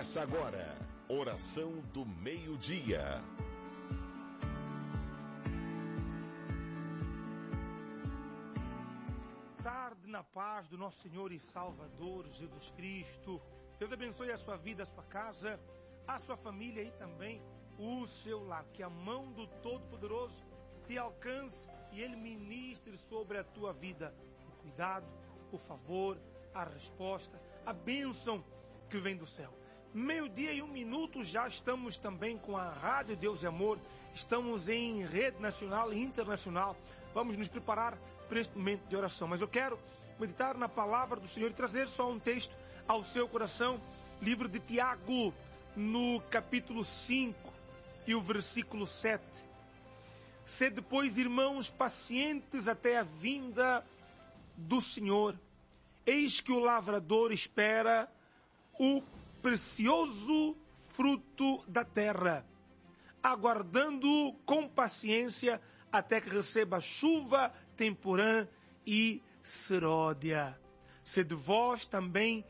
Começa agora, oração do meio-dia. Tarde na paz do nosso Senhor e Salvador Jesus Cristo. Deus abençoe a sua vida, a sua casa, a sua família e também o seu lar. Que a mão do Todo-Poderoso te alcance e Ele ministre sobre a tua vida o cuidado, o favor, a resposta, a bênção que vem do céu. 12:01, já estamos também com a Rádio Deus de Amor, estamos em rede nacional e internacional. Vamos nos preparar para este momento de oração, mas eu quero meditar na palavra do Senhor e trazer só um texto ao seu coração, livro de Tiago, no capítulo 5 e o versículo 7. Sede, pois, irmãos, pacientes até a vinda do Senhor. Eis que o lavrador espera o precioso fruto da terra, aguardando com paciência até que receba chuva temporã e seródia. Sede vós também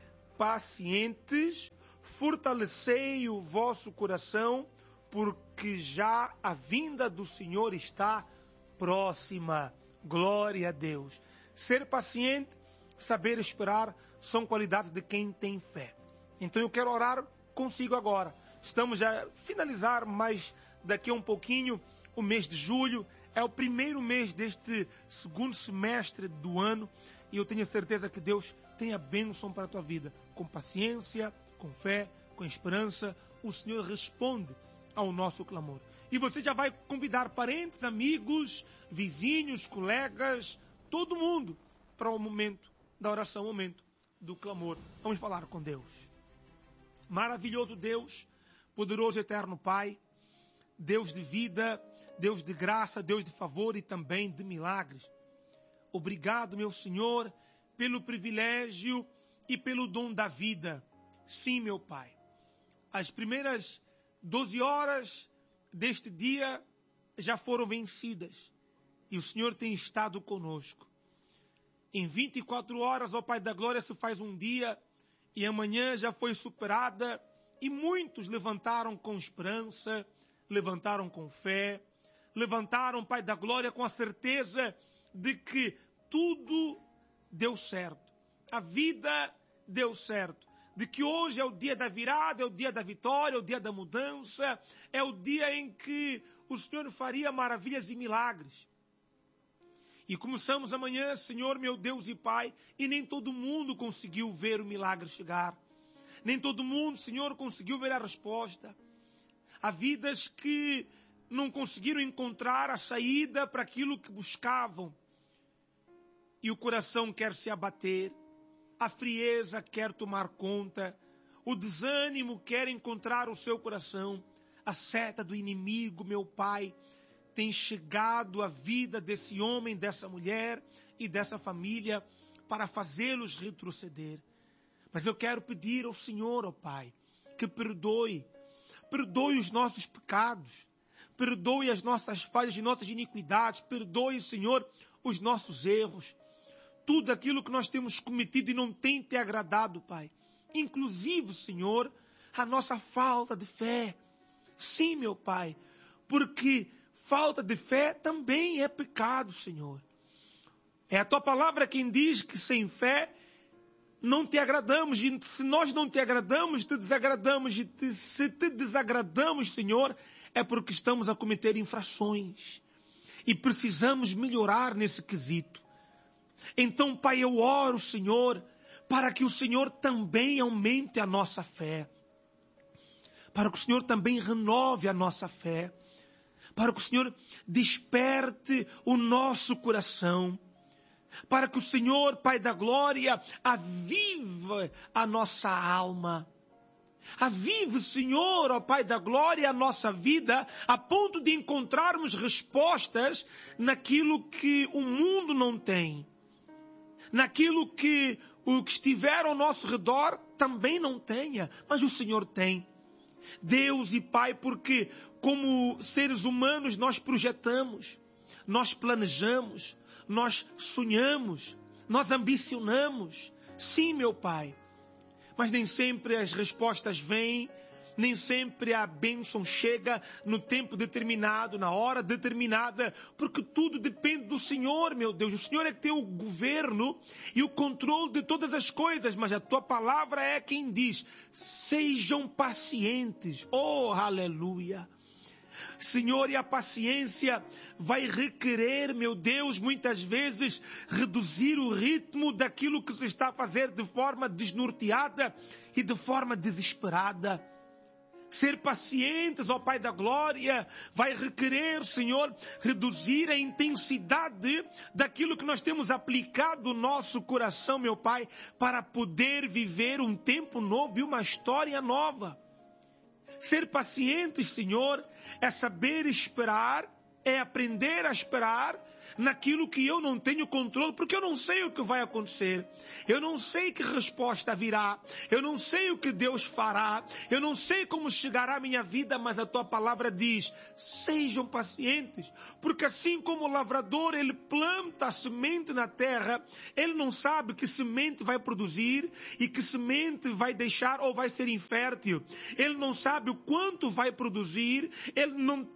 pacientes, fortalecei o vosso coração, porque já a vinda do Senhor está próxima. Glória a Deus. Ser paciente, saber esperar, são qualidades de quem tem fé. Então eu quero orar consigo agora. Estamos a finalizar, mas daqui a um pouquinho, o mês de julho. É o primeiro mês deste segundo semestre do ano. E eu tenho certeza que Deus tem a bênção para a tua vida. Com paciência, com fé, com esperança, o Senhor responde ao nosso clamor. E você já vai convidar parentes, amigos, vizinhos, colegas, todo mundo para o momento da oração, o momento do clamor. Vamos falar com Deus. Maravilhoso Deus, poderoso eterno Pai, Deus de vida, Deus de graça, Deus de favor e também de milagres. Obrigado, meu Senhor, pelo privilégio e pelo dom da vida. Sim, meu Pai. As primeiras 12 horas deste dia já foram vencidas e o Senhor tem estado conosco. Em 24 horas, ó Pai da Glória, se faz um dia e amanhã já foi superada e muitos levantaram com esperança, levantaram com fé, levantaram, Pai da Glória, com a certeza de que tudo deu certo. A vida deu certo. De que hoje é o dia da virada, é o dia da vitória, é o dia da mudança, é o dia em que o Senhor faria maravilhas e milagres. E começamos amanhã, Senhor, meu Deus e Pai, e nem todo mundo conseguiu ver o milagre chegar. Nem todo mundo, Senhor, conseguiu ver a resposta. Há vidas que não conseguiram encontrar a saída para aquilo que buscavam. E o coração quer se abater, a frieza quer tomar conta, o desânimo quer encontrar o seu coração. A seta do inimigo, meu Pai, tem chegado à vida desse homem, dessa mulher e dessa família para fazê-los retroceder. Mas eu quero pedir ao Senhor, ó Pai, que perdoe os nossos pecados, perdoe as nossas falhas e nossas iniquidades, perdoe, Senhor, os nossos erros, tudo aquilo que nós temos cometido e não tem te agradado, Pai. Inclusive, Senhor, a nossa falta de fé. Sim, meu Pai, porque falta de fé também é pecado, Senhor. É a Tua palavra quem diz que sem fé não te agradamos. E se nós não te agradamos, te desagradamos. E se te desagradamos, Senhor, é porque estamos a cometer infrações. E precisamos melhorar nesse quesito. Então, Pai, eu oro, Senhor, para que o Senhor também aumente a nossa fé. Para que o Senhor também renove a nossa fé. Para que o Senhor desperte o nosso coração. Para que o Senhor, Pai da Glória, avive a nossa alma. Avive, Senhor, ó Pai da Glória, a nossa vida, a ponto de encontrarmos respostas naquilo que o mundo não tem. Naquilo que o que estiver ao nosso redor também não tenha, mas o Senhor tem. Deus e Pai, porque como seres humanos nós projetamos, nós planejamos, nós sonhamos, nós ambicionamos. Sim, meu Pai. mas nem sempre as respostas vêm, nem sempre a bênção chega no tempo determinado, na hora determinada, porque tudo depende do Senhor, meu Deus. O Senhor é que tem o governo e o controle de todas as coisas, mas a tua palavra é quem diz: sejam pacientes. Oh, aleluia! Senhor, e a paciência vai requerer, meu Deus, muitas vezes reduzir o ritmo daquilo que se está a fazer de forma desnorteada e de forma desesperada. Ser pacientes, ó Pai da Glória, vai requerer, Senhor, reduzir a intensidade daquilo que nós temos aplicado no nosso coração, meu Pai, para poder viver um tempo novo e uma história nova. Ser pacientes, Senhor, é saber esperar, é aprender a esperar naquilo que eu não tenho controle, porque eu não sei o que vai acontecer, eu não sei que resposta virá, eu não sei o que Deus fará, eu não sei como chegará a minha vida, mas a tua palavra diz: sejam pacientes, porque assim como o lavrador, ele planta a semente na terra, ele não sabe que semente vai produzir e que semente vai deixar ou vai ser infértil, ele não sabe o quanto vai produzir, ele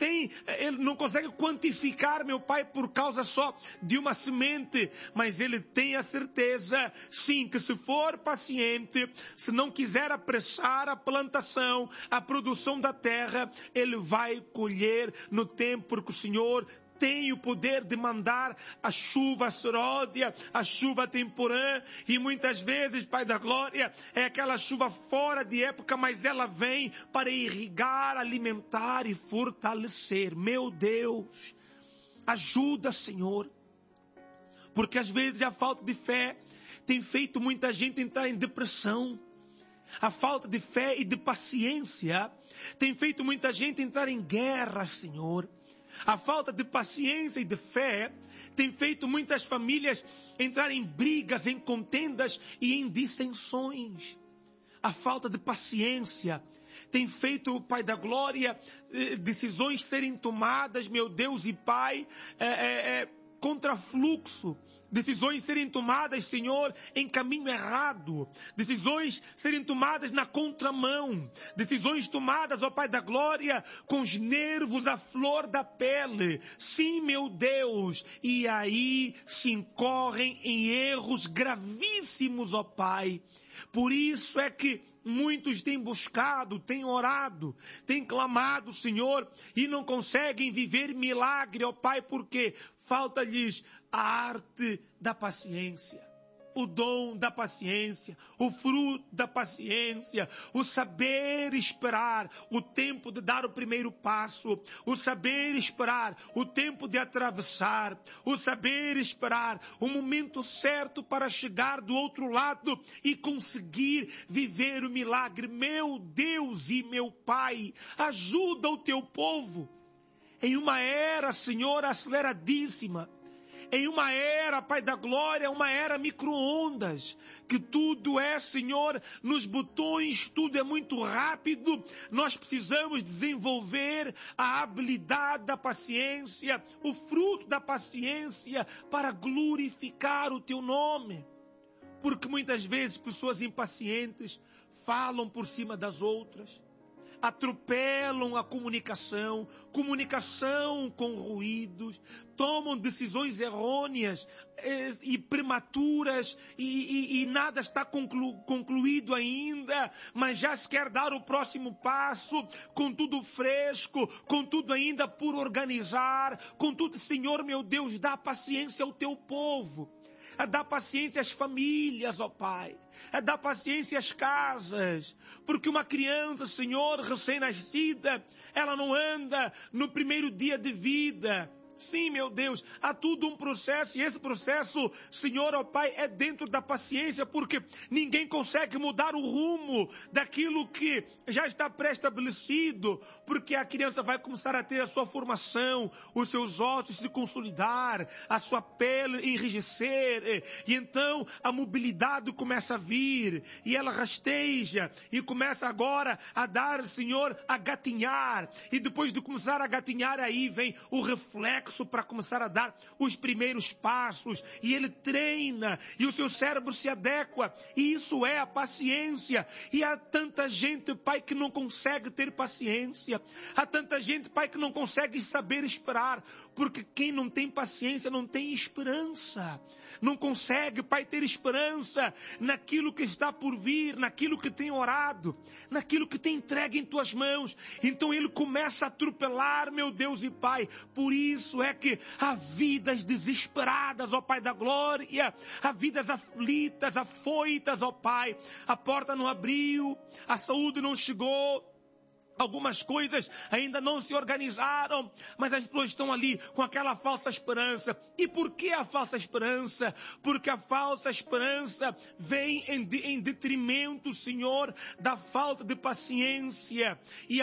não consegue quantificar, meu Pai, por causa só de uma semente, mas ele tem a certeza, sim, que se for paciente, se não quiser apressar a plantação, a produção da terra, ele vai colher no tempo, porque o Senhor tem o poder de mandar a chuva seródia, a chuva temporã, e muitas vezes, Pai da Glória, é aquela chuva fora de época, mas ela vem para irrigar, alimentar e fortalecer. Meu Deus, ajuda, Senhor, porque às vezes a falta de fé tem feito muita gente entrar em depressão. A falta de fé e de paciência tem feito muita gente entrar em guerra, Senhor. A falta de paciência e de fé tem feito muitas famílias entrar em brigas, em contendas e em dissensões. A falta de paciência tem feito, Pai da Glória, decisões serem tomadas, meu Deus e Pai, contra fluxo. Decisões serem tomadas, Senhor, em caminho errado. Decisões serem tomadas na contramão. Decisões tomadas, ó Pai da Glória, com os nervos à flor da pele. Sim, meu Deus. E aí se incorrem em erros gravíssimos, ó Pai. Por isso é que muitos têm buscado, têm orado, têm clamado, Senhor, e não conseguem viver milagre, ó Pai, porque falta-lhes a arte da paciência, o dom da paciência, o fruto da paciência, o saber esperar, o tempo de dar o primeiro passo, o saber esperar, o tempo de atravessar, o saber esperar, o momento certo para chegar do outro lado e conseguir viver o milagre. Meu Deus e meu Pai, ajuda o teu povo em uma era, Senhor, aceleradíssima. Em uma era, Pai da Glória, uma era micro-ondas, que tudo é, Senhor, nos botões, tudo é muito rápido. Nós precisamos desenvolver a habilidade da paciência, o fruto da paciência, para glorificar o Teu nome. Porque muitas vezes pessoas impacientes falam por cima das outras, atropelam a comunicação com ruídos, tomam decisões errôneas e prematuras e nada está concluído ainda, mas já se quer dar o próximo passo, com tudo fresco, com tudo ainda por organizar, com tudo, Senhor meu Deus, dá paciência ao teu povo. Dá paciência às famílias, ó Pai. Dá paciência às casas. Porque uma criança, Senhor, recém-nascida, ela não anda no primeiro dia de vida. Sim, meu Deus, há tudo um processo, e esse processo, Senhor, ó Pai, é dentro da paciência, porque ninguém consegue mudar o rumo daquilo que já está pré-estabelecido, porque a criança vai começar a ter a sua formação, os seus ossos se consolidar, a sua pele enrijecer, e então a mobilidade começa a vir, e ela rasteja, e começa agora a dar, Senhor, a gatinhar, e depois de começar a gatinhar, aí vem o reflexo reflexo para começar a dar os primeiros passos. E ele treina, e o seu cérebro se adequa. E isso é a paciência. E há tanta gente, Pai, que não consegue ter paciência. Há tanta gente, Pai, que não consegue saber esperar. Porque quem não tem paciência não tem esperança. Não consegue, Pai, ter esperança naquilo que está por vir, naquilo que tem orado, naquilo que tem entregue em tuas mãos. Então ele começa a atropelar, meu Deus e Pai. Por isso é que há vidas desesperadas, ó Pai da glória. Há vidas aflitas, afoitas, ó Pai. A porta não abriu, a saúde não chegou. Algumas coisas ainda não se organizaram, mas as pessoas estão ali com aquela falsa esperança. E por que a falsa esperança? Porque a falsa esperança vem em detrimento, Senhor, da falta de paciência.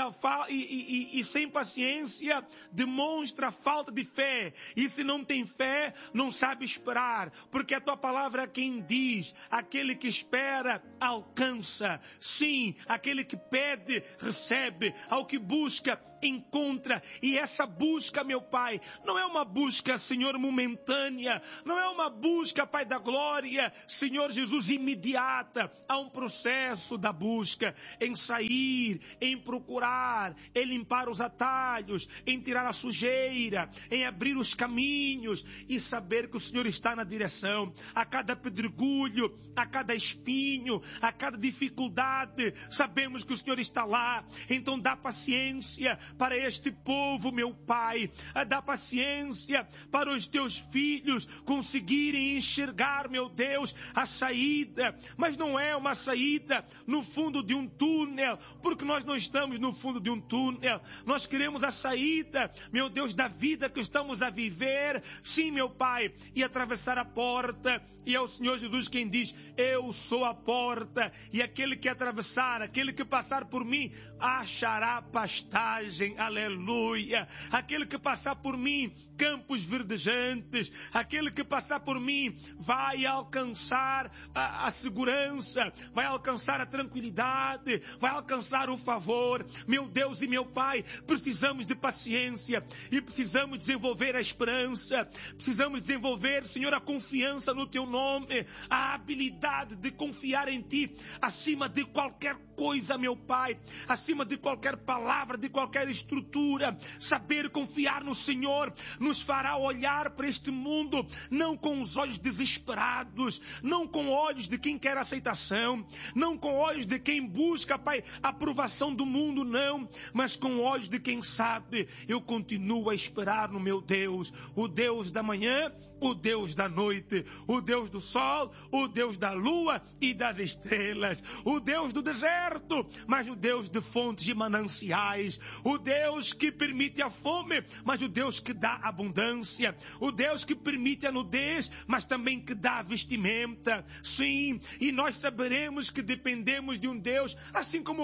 E sem paciência demonstra a falta de fé. E se não tem fé, não sabe esperar. Porque a tua palavra é quem diz: aquele que espera, alcança. Sim, aquele que pede, recebe. Ao que busca, encontra. E essa busca, meu Pai, não é uma busca, Senhor, momentânea. Não é uma busca, Pai da glória, Senhor Jesus, imediata. Há um processo da busca em sair, em procurar, em limpar os atalhos, em tirar a sujeira, em abrir os caminhos e saber que o Senhor está na direção. A cada pedregulho, a cada espinho, a cada dificuldade, sabemos que o Senhor está lá. Então dá paciência para este povo, meu Pai. Dá paciência para os teus filhos conseguirem enxergar, meu Deus, a saída. Mas não é uma saída no fundo de um túnel, porque nós não estamos no fundo de um túnel. Nós queremos a saída, meu Deus, da vida que estamos a viver. Sim, meu Pai, e atravessar a porta. E é o Senhor Jesus quem diz: eu sou a porta, e aquele que atravessar, aquele que passar por mim, achará pastagem, aleluia. Aquele que passar por mim, campos verdejantes. Aquele que passar por mim vai alcançar a segurança, vai alcançar a tranquilidade, vai alcançar o favor. Meu Deus e meu Pai, precisamos de paciência e precisamos desenvolver a esperança. Precisamos desenvolver, Senhor, a confiança no Teu nome, a habilidade de confiar em Ti acima de qualquer coisa, meu Pai, acima de qualquer palavra, de qualquer estrutura. Saber confiar no Senhor nos fará olhar para este mundo não com os olhos desesperados, não com olhos de quem quer aceitação, não com olhos de quem busca, Pai, a aprovação do mundo, não, mas com olhos de quem sabe: eu continuo a esperar no meu Deus, o Deus da manhã, o Deus da noite, o Deus do sol, o Deus da lua e das estrelas, o Deus do deserto, mas o Deus de fontes e mananciais, o Deus que permite a fome, mas o Deus que dá abundância, o Deus que permite a nudez, mas também que dá vestimenta. Sim, e nós saberemos que dependemos de um Deus, assim como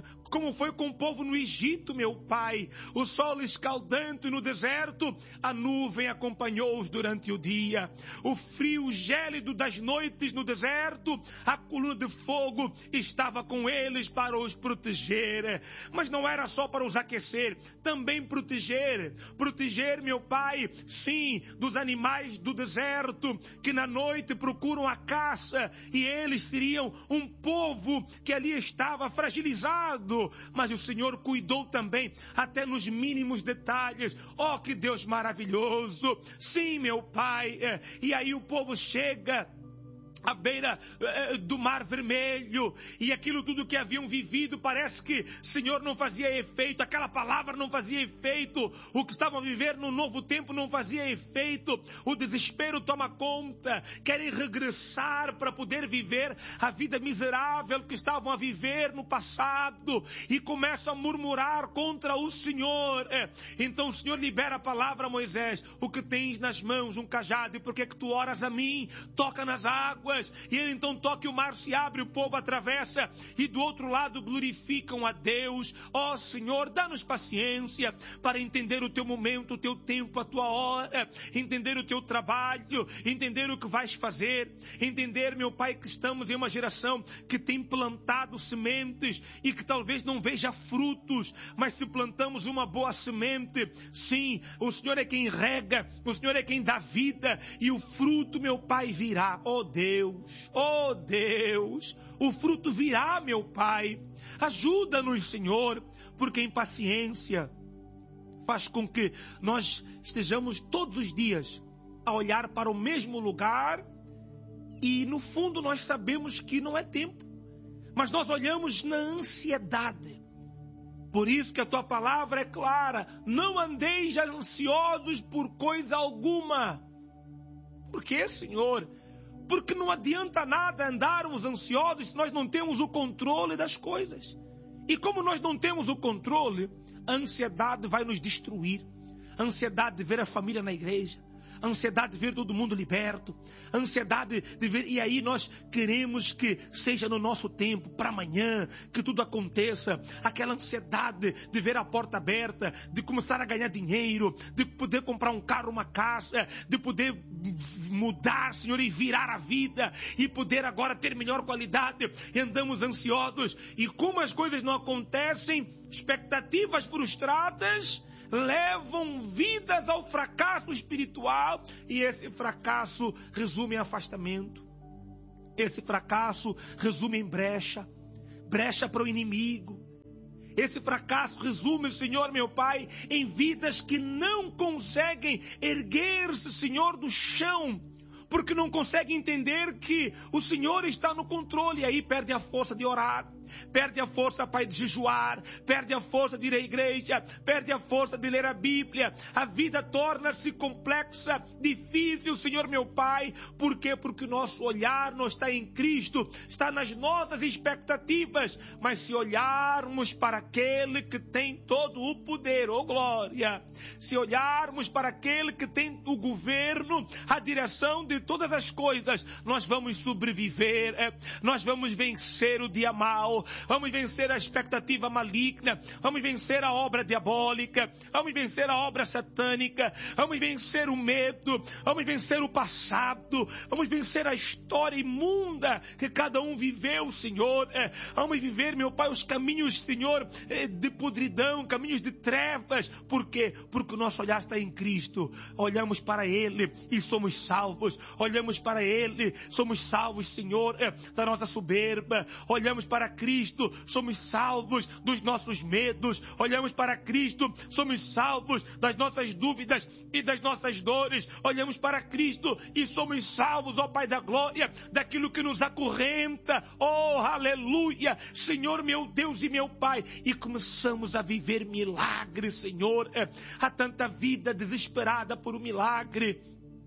foi com o povo no Egito, meu Pai. O sol escaldante no deserto, a nuvem acompanhou-os durante o dia. O frio gélido das noites no deserto, a coluna de fogo estava com eles para os proteger. Mas não era só para os aquecer, também proteger, meu Pai, sim, dos animais do deserto que na noite procuram a caça, e eles seriam um povo que ali estava fragilizado, mas o Senhor cuidou também até nos mínimos detalhes. Oh, que Deus maravilhoso! Sim, meu Pai. E aí o povo chega à beira do Mar Vermelho, e aquilo tudo que haviam vivido parece que, Senhor, não fazia efeito, aquela palavra não fazia efeito, o que estavam a viver no novo tempo não fazia efeito, o desespero toma conta, querem regressar para poder viver a vida miserável que estavam a viver no passado, e começam a murmurar contra o Senhor. Então o Senhor libera a palavra a Moisés: o que tens nas mãos? Um cajado. E por que tu oras a mim? Toca nas águas. águas, e ele então toca e o mar se abre, o povo atravessa, e do outro lado glorificam a Deus. Ó Senhor, dá-nos paciência para entender o teu momento, o teu tempo, a tua hora, entender o teu trabalho, entender o que vais fazer, entender, meu Pai, que estamos em uma geração que tem plantado sementes e que talvez não veja frutos, mas se plantamos uma boa semente, sim, o Senhor é quem rega, o Senhor é quem dá vida, e o fruto, meu Pai, virá. Oh Deus, o fruto virá, meu Pai. Ajuda-nos, Senhor, porque a impaciência faz com que nós estejamos todos os dias a olhar para o mesmo lugar e no fundo nós sabemos que não é tempo, mas nós olhamos na ansiedade. Por isso que a tua palavra é clara: não andeis ansiosos por coisa alguma. Por quê, Senhor? Porque não adianta nada andarmos ansiosos se nós não temos o controle das coisas. E como nós não temos o controle, a ansiedade vai nos destruir. A ansiedade de ver a família na igreja, a ansiedade de ver todo mundo liberto, a ansiedade de ver, e aí nós queremos que seja no nosso tempo, para amanhã, que tudo aconteça, aquela ansiedade de ver a porta aberta, de começar a ganhar dinheiro, de poder comprar um carro, uma casa, de poder mudar, Senhor, e virar a vida, e poder agora ter melhor qualidade, e andamos ansiosos, e como as coisas não acontecem, expectativas frustradas levam vidas ao fracasso espiritual, e esse fracasso resume em afastamento, esse fracasso resume em brecha para o inimigo, esse fracasso resume, Senhor, meu Pai, em vidas que não conseguem erguer-se, Senhor, do chão, porque não conseguem entender que o Senhor está no controle, e aí perdem a força de orar, perde a força, Pai, de jejuar, perde a força de ir à igreja, perde a força de ler a Bíblia, a vida torna-se complexa, difícil, Senhor meu Pai. Por quê? Porque o nosso olhar não está em Cristo, está nas nossas expectativas, mas se olharmos para aquele que tem todo o poder, oh glória, se olharmos para aquele que tem o governo, a direção de todas as coisas, nós vamos sobreviver, nós vamos vencer o dia mau, vamos vencer a expectativa maligna, vamos vencer a obra diabólica, vamos vencer a obra satânica, vamos vencer o medo, vamos vencer o passado, vamos vencer a história imunda que cada um viveu, Senhor. Vamos viver, meu Pai, os caminhos, Senhor, de podridão, caminhos de trevas. Por quê? Porque o nosso olhar está em Cristo. Olhamos para Ele e somos salvos. Olhamos para Ele, somos salvos, Senhor, da nossa soberba. Olhamos para Cristo, somos salvos dos nossos medos. Olhamos para Cristo, somos salvos das nossas dúvidas e das nossas dores. Olhamos para Cristo e somos salvos, ó Pai da glória, daquilo que nos acorrenta. Oh, aleluia, Senhor, meu Deus e meu Pai. E começamos a viver milagres, Senhor. Há tanta vida desesperada por um milagre.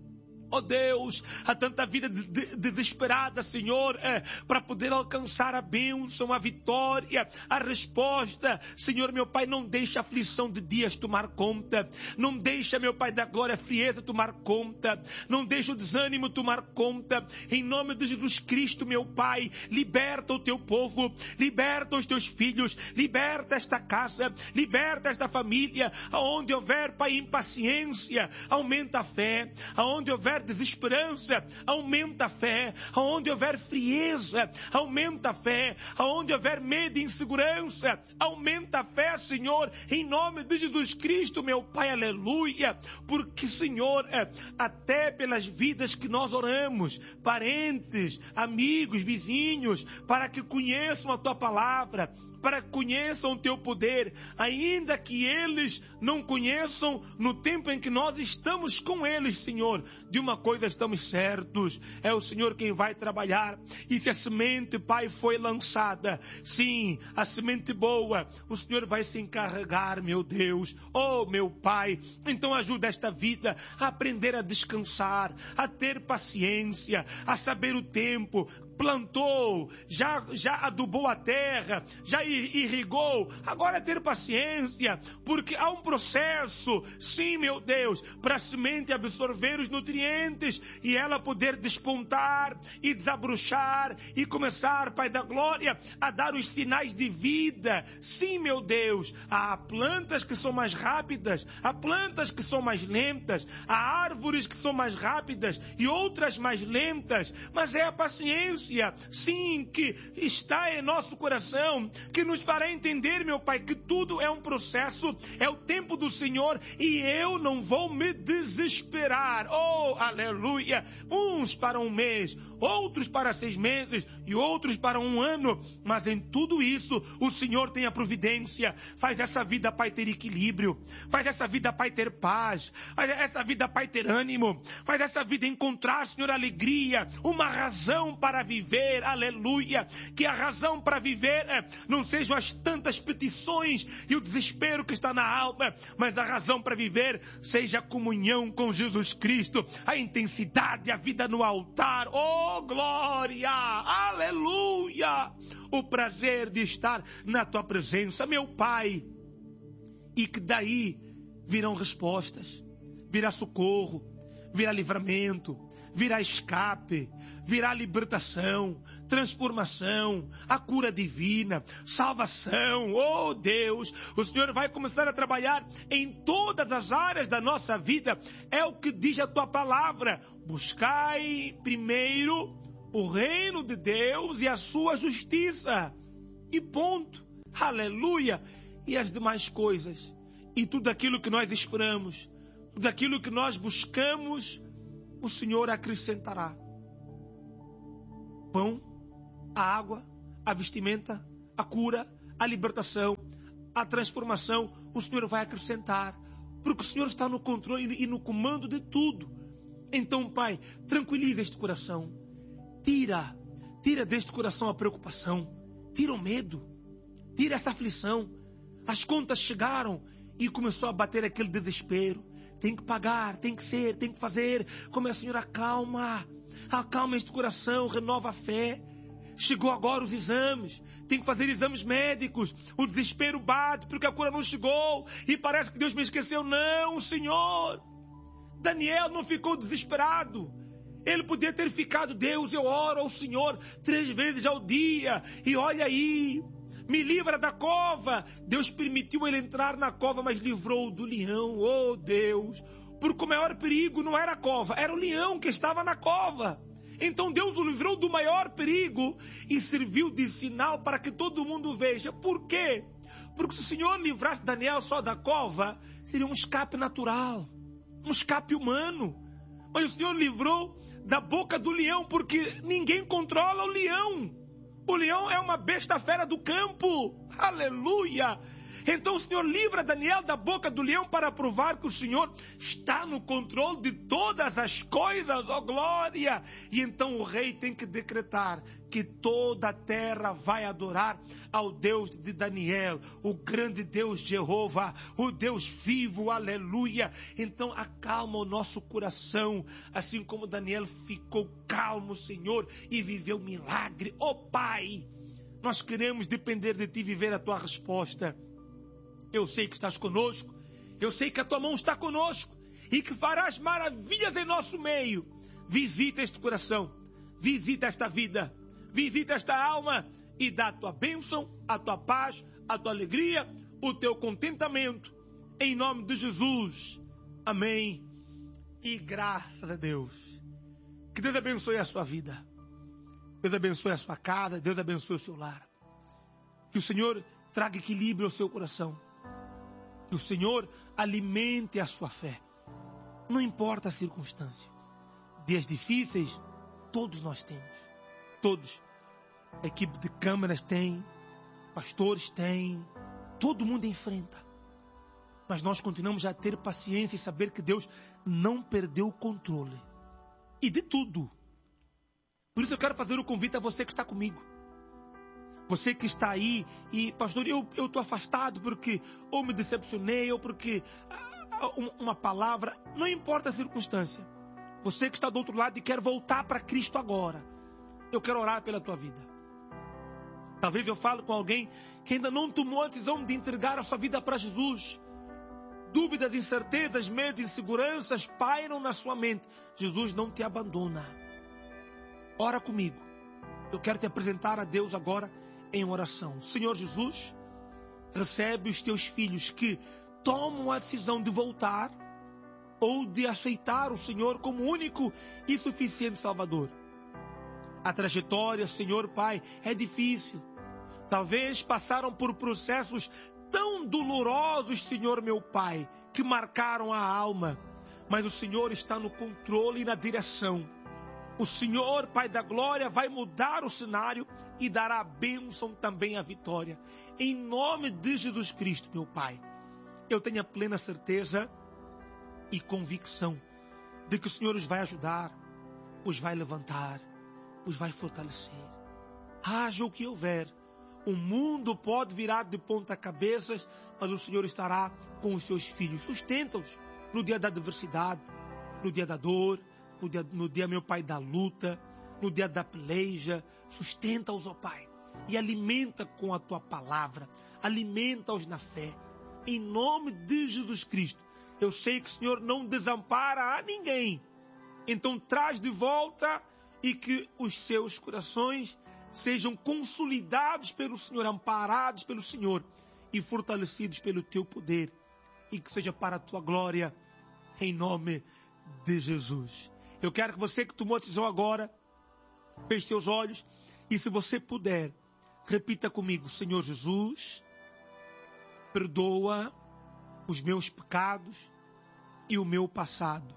Oh Deus, há tanta vida desesperada, Senhor, para poder alcançar a bênção, a vitória, a resposta. Senhor, meu Pai, não deixa a aflição de dias tomar conta. Não deixa, meu Pai da glória, a frieza tomar conta. Não deixa o desânimo tomar conta. Em nome de Jesus Cristo, meu Pai, liberta o teu povo, liberta os teus filhos, liberta esta casa, liberta esta família. Aonde houver, Pai, impaciência, aumenta a fé. Aonde houver desesperança, aumenta a fé. Aonde houver frieza, aumenta a fé. Aonde houver medo e insegurança, aumenta a fé, Senhor, em nome de Jesus Cristo, meu Pai, aleluia. Porque, Senhor, até pelas vidas que nós oramos, parentes, amigos, vizinhos, para que conheçam a Tua palavra, para que conheçam o Teu poder, ainda que eles não conheçam no tempo em que nós estamos com eles, Senhor, de uma coisa estamos certos, é o Senhor quem vai trabalhar. E se a semente, Pai, foi lançada, sim, a semente boa, o Senhor vai se encarregar, meu Deus, oh meu Pai. Então ajuda esta vida a aprender a descansar, a ter paciência, a saber o tempo. plantou, já adubou a terra, já irrigou. Agora é ter paciência, porque há um processo, sim, meu Deus, para a semente absorver os nutrientes e ela poder despontar e desabrochar e começar, Pai da glória, a dar os sinais de vida. Sim, meu Deus, há plantas que são mais rápidas, há plantas que são mais lentas, há árvores que são mais rápidas e outras mais lentas, mas é a paciência, sim, que está em nosso coração, que nos fará entender, meu Pai, que tudo é um processo, é o tempo do Senhor e eu não vou me desesperar. Oh, aleluia! Uns para um mês, outros para 6 meses e outros para 1 ano, mas em tudo isso o Senhor tem a providência. Faz essa vida, Pai, ter equilíbrio, faz essa vida, Pai, ter paz, faz essa vida, Pai, ter ânimo, faz essa vida encontrar, Senhor, alegria, uma razão para viver, aleluia, que a razão para viver não sejam as tantas petições e o desespero que está na alma, mas a razão para viver seja a comunhão com Jesus Cristo, a intensidade, a vida no altar. Oh, glória, aleluia, o prazer de estar na tua presença, meu Pai, e que daí virão respostas, virá socorro, virá livramento, virá escape, virá libertação, transformação, a cura divina, salvação. Oh Deus, o Senhor vai começar a trabalhar em todas as áreas da nossa vida. É o que diz a tua palavra: buscai primeiro o reino de Deus e a sua justiça. E ponto. Aleluia. E as demais coisas, e tudo aquilo que nós esperamos, tudo aquilo que nós buscamos, o Senhor acrescentará. Pão, a água, a vestimenta, a cura, a libertação, a transformação, o Senhor vai acrescentar, porque o Senhor está no controle e no comando de tudo. Então, Pai, tranquiliza este coração, tira deste coração a preocupação, tira o medo, tira essa aflição. As contas chegaram e começou a bater aquele desespero. Tem que pagar, tem que ser, tem que fazer. Como é, Senhor, acalma este coração, renova a fé. Chegou agora os exames, tem que fazer exames médicos. O desespero bate porque a cura não chegou e parece que Deus me esqueceu. Não, Senhor. Daniel não ficou desesperado. Ele podia ter ficado: Deus, eu oro ao Senhor 3 vezes ao dia e olha aí, me livra da cova. Deus permitiu ele entrar na cova, mas livrou do leão. Oh Deus, porque o maior perigo não era a cova, era o leão que estava na cova. Então Deus o livrou do maior perigo e serviu de sinal para que todo mundo veja. Por quê? Porque se o Senhor livrasse Daniel só da cova, seria um escape natural, um escape humano. Mas o Senhor livrou da boca do leão, porque ninguém controla o leão. O leão é uma besta fera do campo. Aleluia! Então o Senhor livra Daniel da boca do leão para provar que o Senhor está no controle de todas as coisas. Oh glória! E então o rei tem que decretar que toda a terra vai adorar ao Deus de Daniel, o grande Deus Jeová, o Deus vivo. Aleluia! Então acalma o nosso coração, assim como Daniel ficou calmo, Senhor, e viveu milagre. Oh Pai, nós queremos depender de Ti, viver a Tua resposta. Eu sei que estás conosco, eu sei que a Tua mão está conosco e que farás maravilhas em nosso meio. Visita este coração, visita esta vida, visita esta alma e dá a Tua bênção, a Tua paz, a Tua alegria, o Teu contentamento. Em nome de Jesus. Amém. E graças a Deus. Que Deus abençoe a sua vida. Deus abençoe a sua casa, Deus abençoe o seu lar. Que o Senhor traga equilíbrio ao seu coração. Que o Senhor alimente a sua fé. Não importa a circunstância. Dias difíceis, todos nós temos. Todos. A equipe de câmaras tem, pastores tem, todo mundo enfrenta. Mas nós continuamos a ter paciência e saber que Deus não perdeu o controle. E de tudo. Por isso eu quero fazer o convite a você que está comigo. Você que está aí e, pastor, eu estou afastado porque ou me decepcionei ou porque uma palavra, não importa a circunstância. Você que está do outro lado e quer voltar para Cristo agora. eu quero orar pela tua vida. Talvez eu fale com alguém que ainda não tomou a decisão de entregar a sua vida para Jesus. Dúvidas, incertezas, medos, inseguranças pairam na sua mente. Jesus não te abandona. Ora comigo. Eu quero te apresentar a Deus agora em oração. Senhor Jesus, recebe os teus filhos que tomam a decisão de voltar ou de aceitar o Senhor como único e suficiente Salvador. A trajetória, Senhor Pai, é difícil. Talvez passaram por processos tão dolorosos, Senhor meu Pai, que marcaram a alma. Mas o Senhor está no controle e na direção. O Senhor, Pai da Glória, vai mudar o cenário e dará a bênção também a vitória. Em nome de Jesus Cristo, meu Pai, eu tenho a plena certeza e convicção de que o Senhor os vai ajudar, os vai levantar, os vai fortalecer. Haja o que houver. O mundo pode virar de ponta cabeça, mas o Senhor estará com os seus filhos. Sustenta-os no dia da adversidade, no dia da dor, no dia, meu Pai, da luta, no dia da peleja. Sustenta-os, ó Pai, e alimenta com a Tua palavra. Alimenta-os na fé. Em nome de Jesus Cristo. Eu sei que o Senhor não desampara a ninguém. Então traz de volta e que os seus corações sejam consolidados pelo Senhor, amparados pelo Senhor e fortalecidos pelo Teu poder. E que seja para a Tua glória, em nome de Jesus. Eu quero que você que tomou a decisão agora, feche seus olhos e, se você puder, repita comigo: Senhor Jesus, perdoa os meus pecados e o meu passado.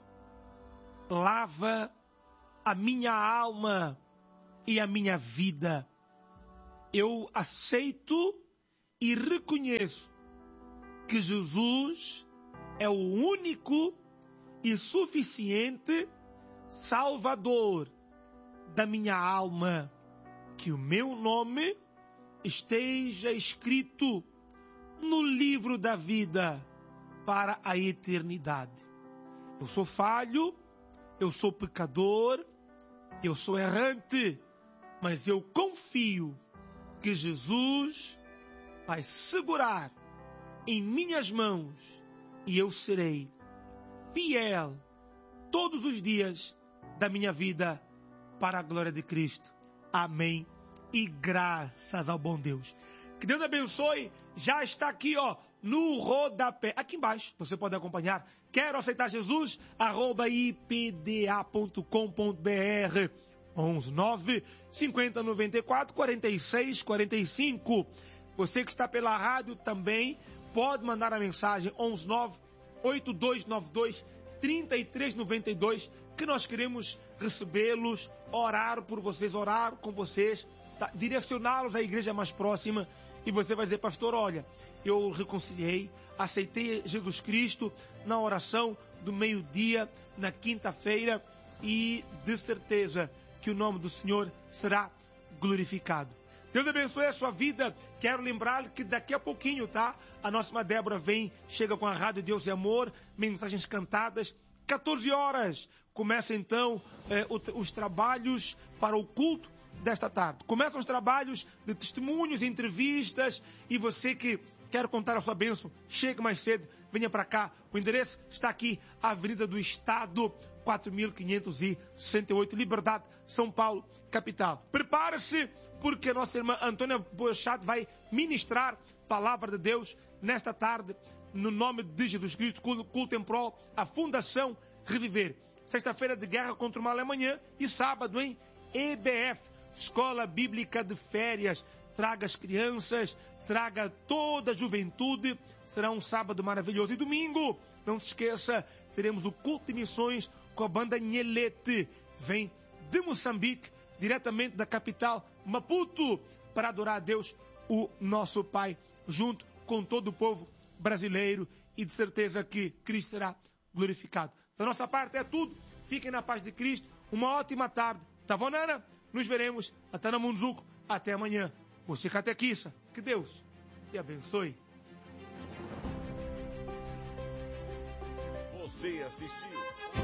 Lava a minha alma e a minha vida. Eu aceito e reconheço que Jesus é o único e suficiente Salvador da minha alma. Que o meu nome esteja escrito no livro da vida para a eternidade. Eu sou falho, eu sou pecador, eu sou errante, mas eu confio que Jesus vai segurar em minhas mãos e eu serei fiel todos os dias da minha vida para a glória de Cristo. Amém. E graças ao bom Deus. Que Deus abençoe. Já está aqui, ó, no rodapé. Aqui embaixo, você pode acompanhar. Quero aceitar Jesus? @ipda.com.br 119 50 94 46 45. Você que está pela rádio também pode mandar a mensagem 119 8292 3392, que nós queremos recebê-los, orar por vocês, orar com vocês, tá? Direcioná-los à igreja mais próxima. E você vai dizer: pastor, olha, eu reconciliei, aceitei Jesus Cristo na oração do meio-dia, na quinta-feira, e de certeza que o nome do Senhor será glorificado. Deus abençoe a sua vida. Quero lembrar que daqui a pouquinho, tá? A nossa irmã Débora chega com a Rádio Deus e Amor, mensagens cantadas. 14 horas começa então os trabalhos para o culto desta tarde. Começam os trabalhos de testemunhos, entrevistas, e você que quer contar a sua bênção, chegue mais cedo, venha para cá. O endereço está aqui, Avenida do Estado, 4568, Liberdade, São Paulo, capital. Prepare-se, porque a nossa irmã Antônia Boechat vai ministrar palavra de Deus nesta tarde, no nome de Jesus Cristo, culto em prol, a Fundação Reviver. Sexta-feira de guerra contra o mal é amanhã, e sábado em EBF, Escola Bíblica de Férias. Traga as crianças, traga toda a juventude. Será um sábado maravilhoso. E domingo, não se esqueça, teremos o culto de missões com a banda Nhelete. Vem de Moçambique, diretamente da capital Maputo, para adorar a Deus, o nosso Pai, junto com todo o povo brasileiro. E de certeza que Cristo será glorificado. Da nossa parte é tudo. Fiquem na paz de Cristo. Uma ótima tarde. Tavonana, nos veremos. Até na Munzuco. Até amanhã. Você catequista. Que Deus te abençoe. Você assistiu